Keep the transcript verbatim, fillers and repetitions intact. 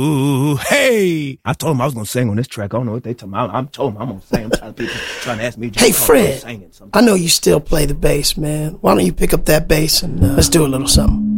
Ooh, hey! I told him I was gonna sing on this track. I don't know what they told me. I, I told him I'm gonna sing. I'm trying to, people trying to ask me. Hey, Fred, I know you still play the bass, man. Why don't you pick up that bass and uh, let's do a little something?